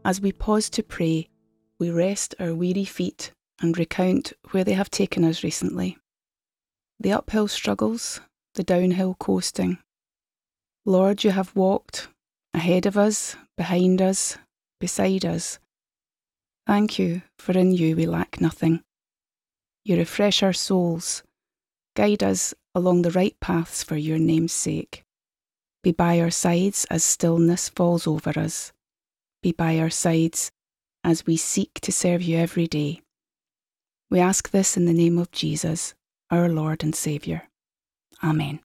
As we pause to pray, we rest our weary feet and recount where they have taken us recently. The uphill struggles, the downhill coasting. Lord, you have walked ahead of us, behind us, beside us. Thank you, for in you we lack nothing. You refresh our souls, guide us along the right paths for your name's sake. Be by our sides as stillness falls over us. Be by our sides as we seek to serve you every day. We ask this in the name of Jesus, our Lord and Saviour. Amen.